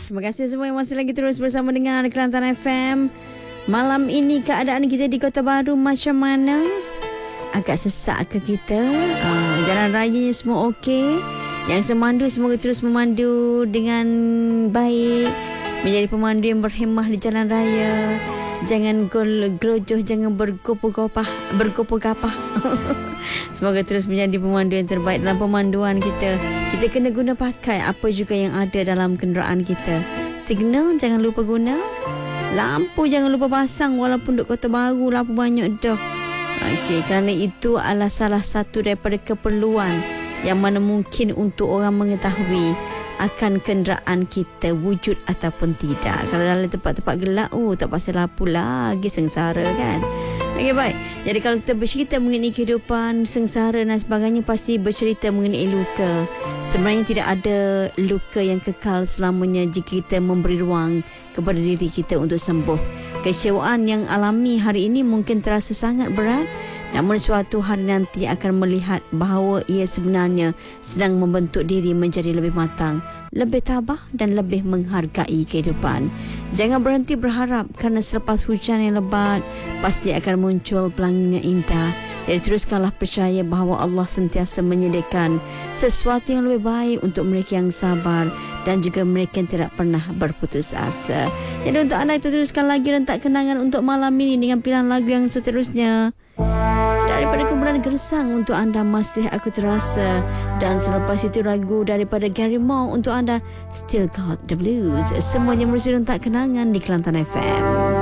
Terima kasih semua yang masih lagi terus bersama dengan Kelantan FM. Malam ini keadaan kita di Kota Baru macam mana? Agak sesak ke kita? Jalan rayanya semua okey? Yang semandu semoga terus memandu dengan baik, menjadi pemandu yang berhemah di jalan raya. Jangan gelojoh, jangan bergopoh-gapah. Semoga terus menjadi pemandu yang terbaik dalam pemanduan kita. Kita kena guna pakai apa juga yang ada dalam kenderaan kita. Signal jangan lupa guna. Lampu jangan lupa pasang walaupun duk Kota Baru lampu banyak dah. Okey, kerana itu adalah salah satu daripada keperluan yang mana mungkin untuk orang mengetahui akan kenderaan kita wujud ataupun tidak. Kalau dalam tempat-tempat gelap, tak pasal lampu lagi, sengsara kan. Okey, baik. Jadi kalau kita bercerita mengenai kehidupan, sengsara dan sebagainya, pasti bercerita mengenai luka. Sebenarnya tidak ada luka yang kekal selamanya jika kita memberi ruang kepada diri kita untuk sembuh. Kecewaan yang alami hari ini mungkin terasa sangat berat, namun suatu hari nanti akan melihat bahawa ia sebenarnya sedang membentuk diri menjadi lebih matang, lebih tabah dan lebih menghargai kehidupan. Jangan berhenti berharap kerana selepas hujan yang lebat pasti akan muncul pelangi yang indah. Jadi teruskanlah percaya bahawa Allah sentiasa menyediakan sesuatu yang lebih baik untuk mereka yang sabar dan juga mereka yang tidak pernah berputus asa. Jadi untuk anda kita teruskan lagi rentak kenangan untuk malam ini dengan pilihan lagu yang seterusnya. Daripada kumpulan Gersang untuk anda Masih Aku Terasa, dan selepas itu lagu daripada Gary Moore untuk anda Still Got the Blues. Semuanya merujuk rentak kenangan di Kelantan FM.